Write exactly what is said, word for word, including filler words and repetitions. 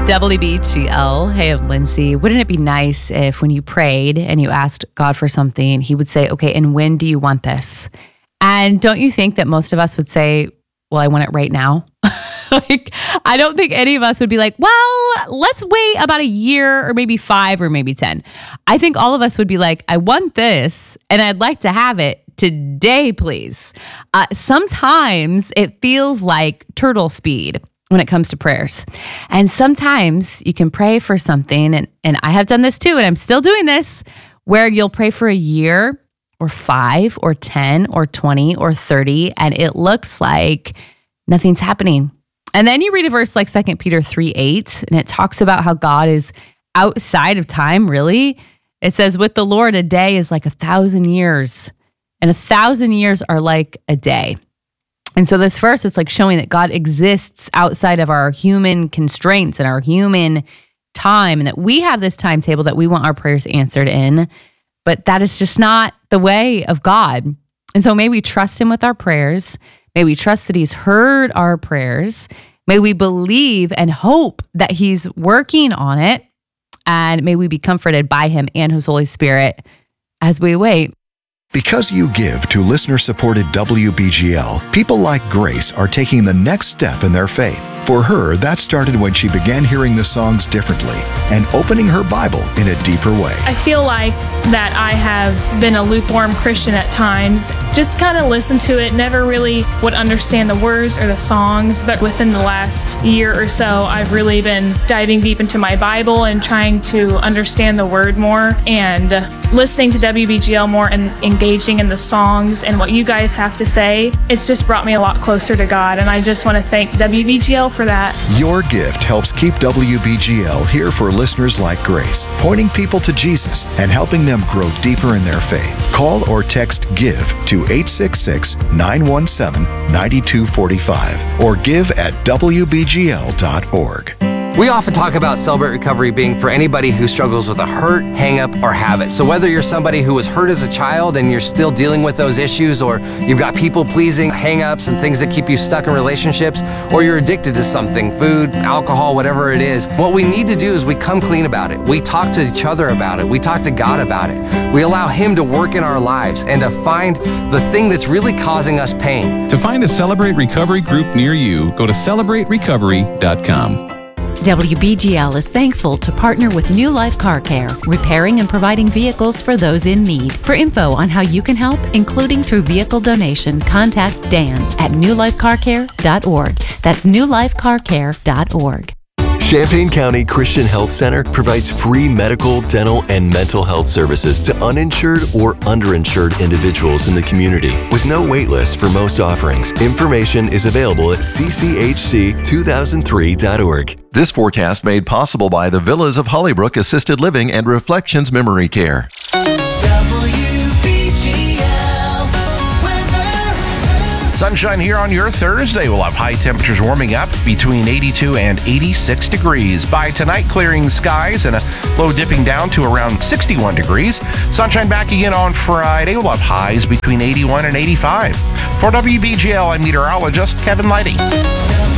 W B G L. Hey, I'm Lindsay. Wouldn't it be nice if when you prayed and you asked God for something, he would say, okay, and when do you want this? And don't you think that most of us would say, well, I want it right now? Like, I don't think any of us would be like, well, let's wait about a year or maybe five or maybe ten. I think all of us would be like, I want this and I'd like to have it today, please. Uh, sometimes it feels like turtle speed when it comes to prayers. And sometimes you can pray for something, and, and I have done this too, and I'm still doing this, where you'll pray for a year or five or ten or twenty or thirty, and it looks like nothing's happening. And then you read a verse like Second Peter three eight, and it talks about how God is outside of time, really. It says, with the Lord, a day is like a thousand years, and a thousand years are like a day. And so this verse, it's like showing that God exists outside of our human constraints and our human time, and that we have this timetable that we want our prayers answered in, but that is just not the way of God. And so may we trust him with our prayers. May we trust that he's heard our prayers. May we believe and hope that he's working on it. And may we be comforted by him and his Holy Spirit as we wait. Because you give to listener-supported W B G L, people like Grace are taking the next step in their faith. For her, that started when she began hearing the songs differently and opening her Bible in a deeper way. I feel like that I have been a lukewarm Christian at times. Just kind of listened to it, never really would understand the words or the songs, but within the last year or so, I've really been diving deep into my Bible and trying to understand the word more, and listening to W B G L more and engaging in the songs and what you guys have to say. It's just brought me a lot closer to God, and I just want to thank W B G L for that. Your gift helps keep W B G L here for listeners like Grace, pointing people to Jesus and helping them grow deeper in their faith. Call or text GIVE to eight six six, nine one seven, nine two four five or give at w b g l dot org. We often talk about Celebrate Recovery being for anybody who struggles with a hurt, hang-up, or habit. So whether you're somebody who was hurt as a child and you're still dealing with those issues, or you've got people-pleasing hang-ups and things that keep you stuck in relationships, or you're addicted to something, food, alcohol, whatever it is, what we need to do is we come clean about it. We talk to each other about it. We talk to God about it. We allow him to work in our lives and to find the thing that's really causing us pain. To find a Celebrate Recovery group near you, go to celebrate recovery dot com. W B G L is thankful to partner with New Life Car Care, repairing and providing vehicles for those in need. For info on how you can help, including through vehicle donation, contact Dan at new life car care dot org. That's new life car care dot org. Champaign County Christian Health Center provides free medical, dental, and mental health services to uninsured or underinsured individuals in the community with no wait list for most offerings. Information is available at c c h c two thousand three dot org. This forecast made possible by the Villas of Hollybrook Assisted Living and Reflections Memory Care. Sunshine here on your Thursday. We'll have high temperatures warming up between eighty-two and eighty-six degrees. By tonight, clearing skies and a low dipping down to around sixty-one degrees. Sunshine back again on Friday. We'll have highs between eighty-one and eighty-five. For W B G L, I'm meteorologist Kevin Lighty.